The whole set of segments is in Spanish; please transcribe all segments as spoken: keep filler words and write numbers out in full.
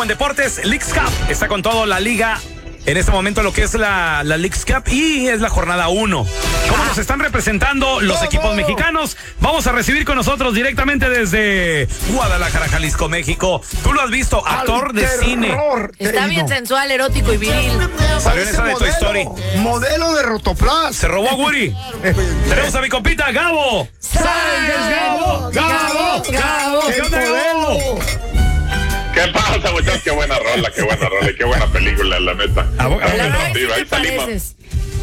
como en deportes, Leagues Cup está con todo la liga. En este momento lo que es la, la Leagues Cup y es la jornada uno. ¿Cómo nos están representando los equipos mexicanos? Vamos a recibir con nosotros directamente desde Guadalajara, Jalisco, México. Tú lo has visto, actor de cine. Está bien sensual, erótico y viril. Salió en esa de Toy Story. Modelo de Rotoplas. Se robó a Woody. Tenemos a mi compita, Gabo. ¡Salgas, Gabo! ¡Gabo! ¡Gabo! ¿Qué onda, Gabo? ¿Qué pasa, muchachos? Qué buena rola, qué buena rola, qué buena película, la neta. A bo- a bo- La verdad es que ahí te salimos, pareces.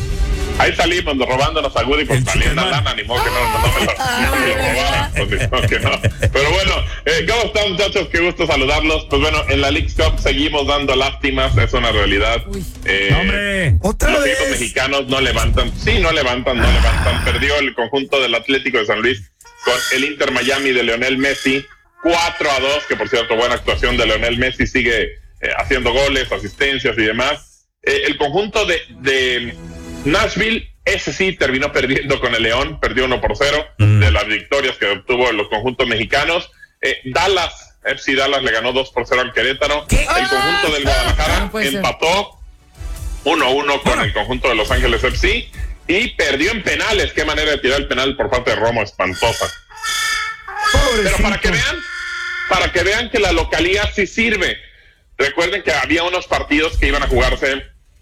ahí salimos robándonos a Woody por salir la lana, ni modo que no, no, no me lo, no me lo robaran, pues, ni modo que no. Pero bueno, eh, ¿cómo están, muchachos? Qué gusto saludarlos. Pues bueno, en la Leagues Cup seguimos dando lástimas, es una realidad. Eh, ¡Hombre! Otra los vez. equipos mexicanos no levantan, sí, no levantan, no levantan. Perdió el conjunto del Atlético de San Luis con el Inter Miami de Lionel Messi. cuatro a dos, que por cierto, buena actuación de Lionel Messi, sigue eh, haciendo goles, asistencias y demás. Eh, el conjunto de, de Nashville, ese sí terminó perdiendo con el León, perdió uno por cero mm. de las victorias que obtuvo los conjuntos mexicanos. Eh, Dallas, F C Dallas le ganó dos por cero al Querétaro. ¿Qué? El conjunto del Guadalajara no empató uno a uno con el conjunto de Los Ángeles F C y perdió en penales. Qué manera de tirar el penal por parte de Romo, espantosa. Pobrecito. Pero para que vean, para que vean que la localidad sí sirve. Recuerden que había unos partidos que iban a jugarse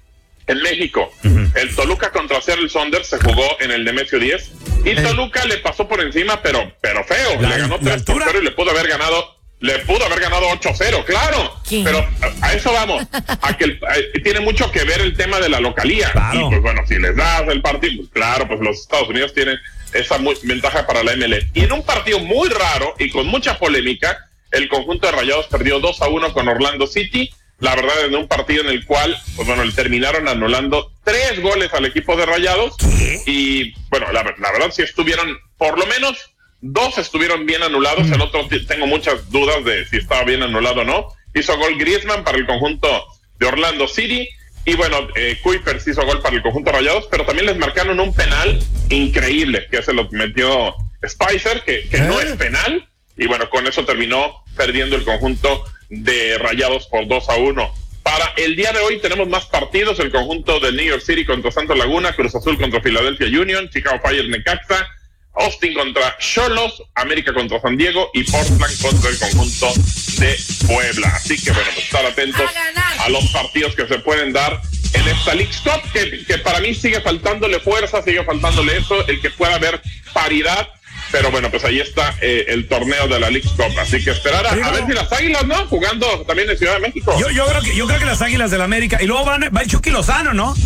en México. Uh-huh. El Toluca contra Seattle Sounders se jugó en el Nemesio diez y eh. Toluca le pasó por encima, pero pero feo. La, le ganó tres por cero y le pudo haber ganado, le pudo haber ganado ocho cero, claro. ¿Qué? Pero a, a eso vamos. A que el, a, tiene mucho que ver el tema de la localía. Claro. Y pues bueno, si les das el partido, pues claro, pues los Estados Unidos tienen esa muy, ventaja para la M L S. Y en un partido muy raro y con mucha polémica, el conjunto de Rayados perdió dos a uno con Orlando City. La verdad, en un partido en el cual, pues bueno, le terminaron anulando tres goles al equipo de Rayados. ¿Qué? Y bueno, la, la verdad sí estuvieron, por lo menos dos estuvieron bien anulados. Mm. El otro t- tengo muchas dudas de si estaba bien anulado o no. Hizo gol Griezmann para el conjunto de Orlando City. Y bueno, eh, Kuipers hizo gol para el conjunto de Rayados, pero también les marcaron un penal increíble, que se lo metió Spicer, que, que ¿Eh? no es penal. Y bueno, con eso terminó perdiendo el conjunto de Rayados por dos a uno. Para el día de hoy tenemos más partidos: el conjunto de New York City contra Santos Laguna, Cruz Azul contra Philadelphia Union, Chicago Fire Necaxa, Austin contra Xolos, América contra San Diego y Portland contra el conjunto de Puebla. Así que bueno, pues estar atentos a, a los partidos que se pueden dar en esta Leagues Cup, que, que para mí sigue faltándole fuerza, sigue faltándole eso, el que pueda haber paridad. Pero bueno, pues ahí está eh, el torneo de la Leagues Cup. Así que esperar a, a ver si las Águilas, ¿no? Jugando también en Ciudad de México. Yo, yo, creo, que, yo creo que las Águilas del América. Y luego van, va el Chucky Lozano, ¿no?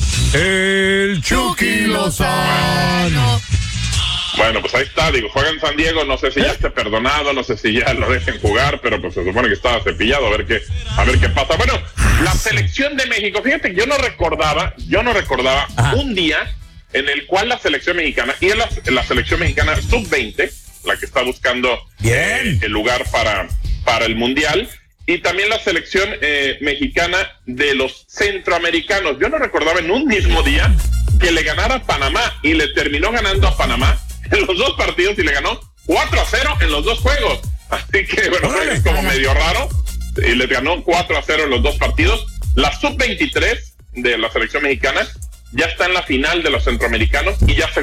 El Chucky Lozano. Bueno, pues ahí está, digo, juega en San Diego, no sé si ya esté perdonado, no sé si ya lo dejen jugar, pero pues se supone que estaba cepillado, a ver qué, a ver qué pasa. Bueno, la selección de México, fíjate que yo no recordaba, yo no recordaba Ajá. un día en el cual la selección mexicana, y es la, la selección mexicana sub veinte, la que está buscando eh, el lugar para, para el Mundial, y también la selección eh, mexicana de los centroamericanos. Yo no recordaba en un mismo día que le ganara a Panamá, y le terminó ganando a Panamá en los dos partidos, y le ganó cuatro a cero en los dos juegos. Así que, bueno, es como medio raro, y le ganó cuatro a cero en los dos partidos. La sub veintitrés de la selección mexicana ya está en la final de los centroamericanos y ya se